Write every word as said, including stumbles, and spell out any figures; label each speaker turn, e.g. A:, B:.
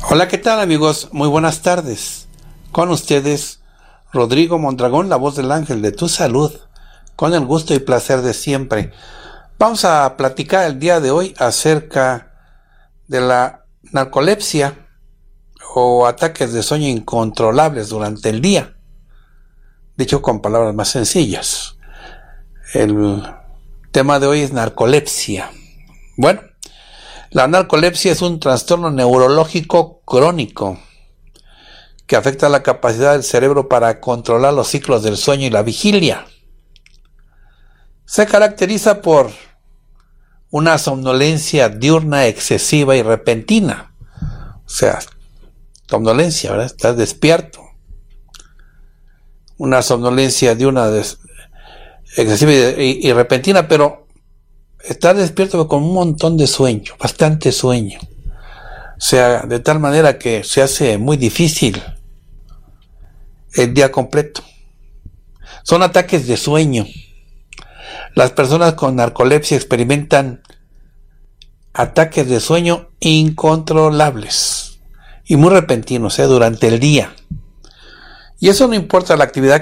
A: Hola, ¿qué tal amigos? Muy buenas tardes. Con ustedes, Rodrigo Mondragón, la voz del ángel de tu salud, con el gusto y placer de siempre. Vamos a platicar el día de hoy acerca de la narcolepsia o ataques de sueño incontrolables durante el día. Dicho con palabras más sencillas, el tema de hoy es narcolepsia. Bueno, la narcolepsia es un trastorno neurológico crónico que afecta la capacidad del cerebro para controlar los ciclos del sueño y la vigilia. Se caracteriza por una somnolencia diurna excesiva y repentina. O sea, somnolencia, ¿verdad? Estás despierto. Una somnolencia diurna des- excesiva y, y, y repentina, pero estás despierto con un montón de sueño, bastante sueño. O sea, de tal manera que se hace muy difícil el día completo. Son ataques de sueño. Las personas con narcolepsia experimentan ataques de sueño incontrolables y muy repentinos, ¿eh? durante el día. Y eso no importa la actividad